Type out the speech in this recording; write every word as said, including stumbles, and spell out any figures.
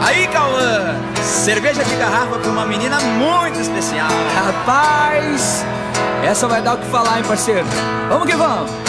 Aí, Cauã, cerveja de garrafa pra uma menina muito especial. Rapaz, essa vai dar o que falar, hein, parceiro? Vamos que vamos!